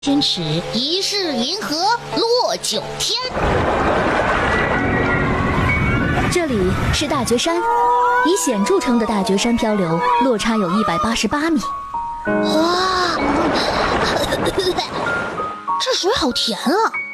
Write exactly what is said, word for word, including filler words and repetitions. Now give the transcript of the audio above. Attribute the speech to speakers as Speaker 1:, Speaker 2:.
Speaker 1: 坚持一世银河落九天。
Speaker 2: 这里是大觉山，以险著称的大觉山漂流落差有一百八十八米。
Speaker 1: 哇，这水好甜啊！